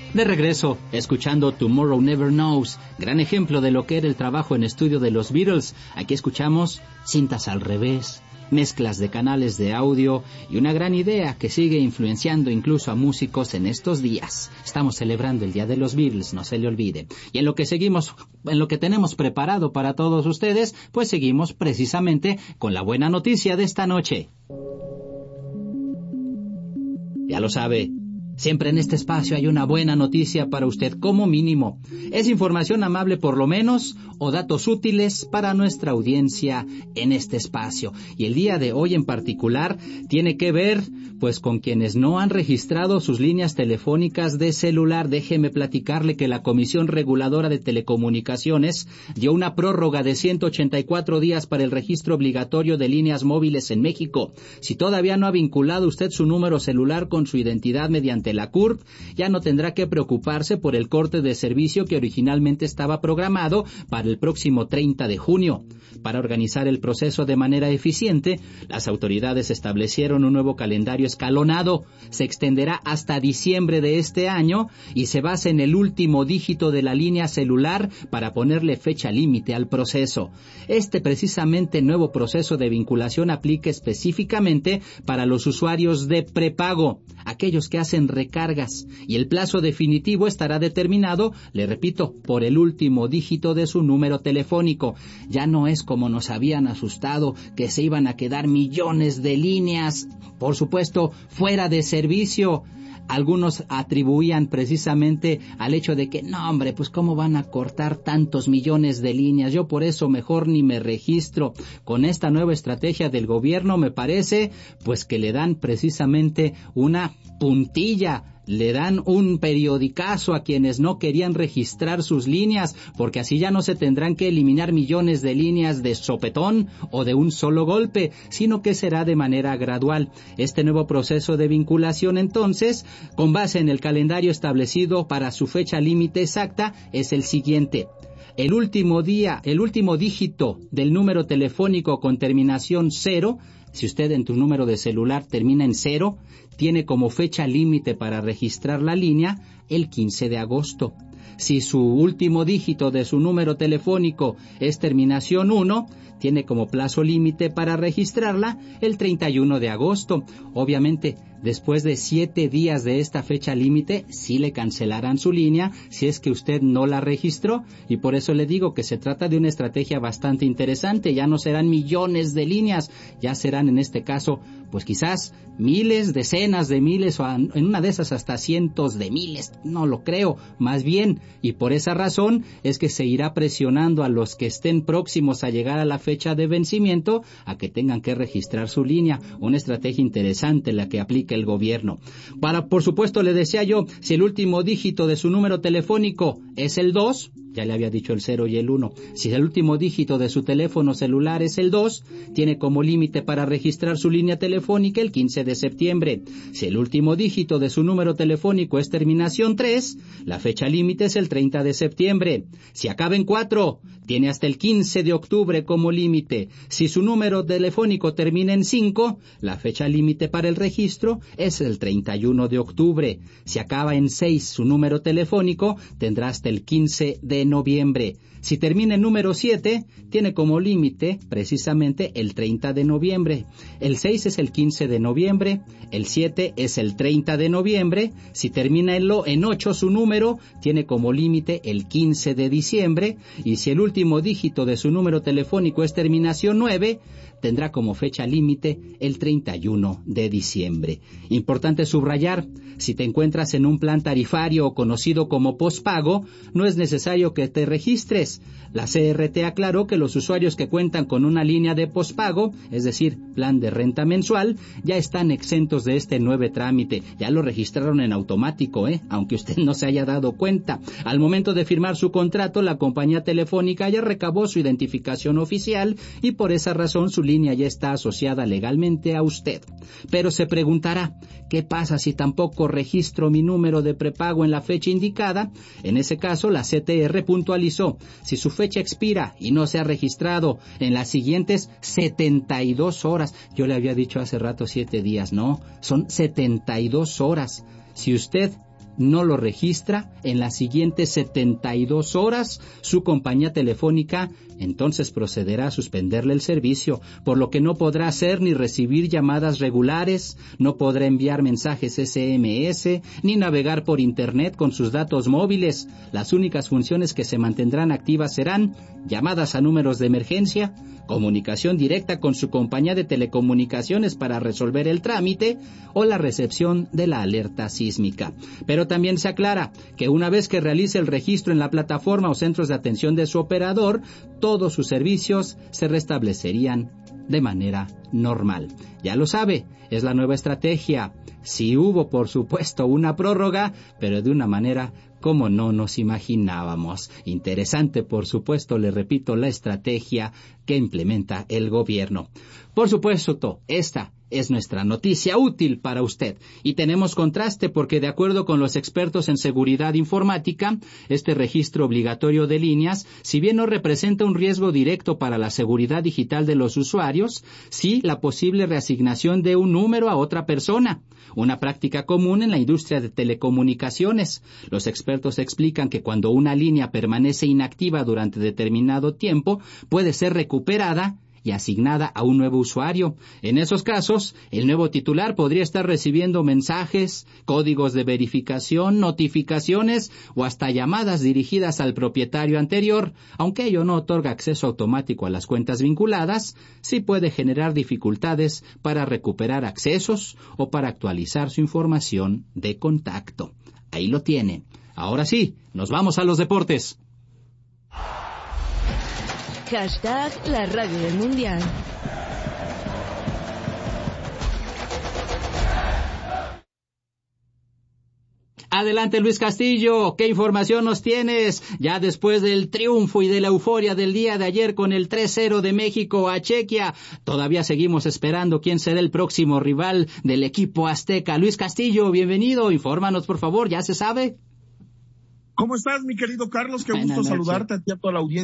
De regreso, escuchando Tomorrow Never Knows, gran ejemplo de lo que era el trabajo en estudio de los Beatles. Aquí escuchamos cintas al revés, mezclas de canales de audio y una gran idea que sigue influenciando incluso a músicos en estos días. Estamos celebrando el Día de los Beatles, no se le olvide. Y en lo que tenemos preparado para todos ustedes, pues seguimos precisamente con la buena noticia de esta noche. Ya lo sabe, siempre en este espacio hay una buena noticia para usted, como mínimo. Es información amable por lo menos, o datos útiles para nuestra audiencia en este espacio. Y el día de hoy en particular tiene que ver, pues, con quienes no han registrado sus líneas telefónicas de celular. Déjeme platicarle que la Comisión Reguladora de Telecomunicaciones dio una prórroga de 184 días para el registro obligatorio de líneas móviles en México. Si todavía no ha vinculado usted su número celular con su identidad mediante la CURP, ya no tendrá que preocuparse por el corte de servicio que originalmente estaba programado para el próximo 30 de junio. Para organizar el proceso de manera eficiente, las autoridades establecieron un nuevo calendario escalonado. Se extenderá hasta diciembre de este año y se basa en el último dígito de la línea celular para ponerle fecha límite al proceso. Este precisamente nuevo proceso de vinculación aplica específicamente para los usuarios de prepago, aquellos que hacen recargas, y el plazo definitivo estará determinado, le repito, por el último dígito de su número telefónico. Ya no es como nos habían asustado, que se iban a quedar millones de líneas, por supuesto, fuera de servicio. Algunos atribuían precisamente al hecho de que, no hombre, pues cómo van a cortar tantos millones de líneas, yo por eso mejor ni me registro. Con esta nueva estrategia del gobierno me parece pues que le dan precisamente una puntilla, le dan un periodicazo a quienes no querían registrar sus líneas, porque así ya no se tendrán que eliminar millones de líneas de sopetón o de un solo golpe, sino que será de manera gradual. Este nuevo proceso de vinculación, entonces, con base en el calendario establecido para su fecha límite exacta, es el siguiente. El último dígito del número telefónico con terminación 0, si usted en tu número de celular termina en 0, tiene como fecha límite para registrar la línea el 15 de agosto. Si su último dígito de su número telefónico es terminación 1, tiene como plazo límite para registrarla el 31 de agosto. Obviamente, después de 7 días de esta fecha límite, sí le cancelarán su línea si es que usted no la registró, y por eso le digo que se trata de una estrategia bastante interesante. Ya no serán millones de líneas, ya serán en este caso, pues quizás miles, decenas de miles, o en una de esas hasta cientos de miles, no lo creo, más bien, y por esa razón es que se irá presionando a los que estén próximos a llegar a la fecha de vencimiento a que tengan que registrar su línea. Una estrategia interesante la que aplica el gobierno. Por supuesto, le decía yo, si el último dígito de su número telefónico es el 2, ya le había dicho el 0 y el 1. Si el último dígito de su teléfono celular es el 2, tiene como límite para registrar su línea telefónica el 15 de septiembre. Si el último dígito de su número telefónico es terminación 3, la fecha límite es el 30 de septiembre. Si acaba en 4, tiene hasta el 15 de octubre como límite. Si su número telefónico termina en 5, la fecha límite para el registro es el 31 de octubre. Si acaba en 6 su número telefónico, tendrá hasta el 15 de noviembre. Si termina en número 7, tiene como límite precisamente el 30 de noviembre. El 6 es el 15 de noviembre, el 7 es el 30 de noviembre. Si termina en 8 su número, tiene como límite el 15 de diciembre. Y si el último dígito de su número telefónico es terminación 9, tendrá como fecha límite el 31 de diciembre. Importante subrayar, si te encuentras en un plan tarifario o conocido como pospago, no es necesario que te registres. La CRT aclaró que los usuarios que cuentan con una línea de pospago, es decir, plan de renta mensual, ya están exentos de este nuevo trámite. Ya lo registraron en automático, aunque usted no se haya dado cuenta. Al momento de firmar su contrato, la compañía telefónica ya recabó su identificación oficial y por esa razón su línea ya está asociada legalmente a usted. Pero se preguntará, ¿qué pasa si tampoco registro mi número de prepago en la fecha indicada? En ese caso, la CTR puntualizó, si su fecha expira y no se ha registrado en las siguientes 72 horas, yo le había dicho hace rato 7 días, no, son 72 horas. Si usted no lo registra en las siguientes 72 horas, su compañía telefónica entonces procederá a suspenderle el servicio, por lo que no podrá hacer ni recibir llamadas regulares, no podrá enviar mensajes SMS, ni navegar por Internet con sus datos móviles. Las únicas funciones que se mantendrán activas serán llamadas a números de emergencia, comunicación directa con su compañía de telecomunicaciones para resolver el trámite o la recepción de la alerta sísmica. Pero también se aclara que una vez que realice el registro en la plataforma o centros de atención de su operador, todos sus servicios se restablecerían de manera normal. Ya lo sabe, es la nueva estrategia. Sí hubo, por supuesto, una prórroga, pero de una manera como no nos imaginábamos. Interesante, por supuesto, le repito, la estrategia que implementa el gobierno. Por supuesto, esta es nuestra noticia útil para usted. Y tenemos contraste porque, de acuerdo con los expertos en seguridad informática, este registro obligatorio de líneas, si bien no representa un riesgo directo para la seguridad digital de los usuarios, sí la posible reasignación de un número a otra persona, una práctica común en la industria de telecomunicaciones. Los expertos explican que cuando una línea permanece inactiva durante determinado tiempo, puede ser recuperada y asignada a un nuevo usuario. En esos casos, el nuevo titular podría estar recibiendo mensajes, códigos de verificación, notificaciones o hasta llamadas dirigidas al propietario anterior. Aunque ello no otorga acceso automático a las cuentas vinculadas, sí puede generar dificultades para recuperar accesos o para actualizar su información de contacto. Ahí lo tiene. Ahora sí, nos vamos a los deportes. Hashtag la radio del mundial. Adelante, Luis Castillo, ¿qué información nos tienes? Ya después del triunfo y de la euforia del día de ayer con el 3-0 de México a Chequia, todavía seguimos esperando quién será el próximo rival del equipo azteca. Luis Castillo, bienvenido, infórmanos por favor, ¿ya se sabe? ¿Cómo estás, mi querido Carlos? Qué gusto saludarte a ti, a toda la audiencia.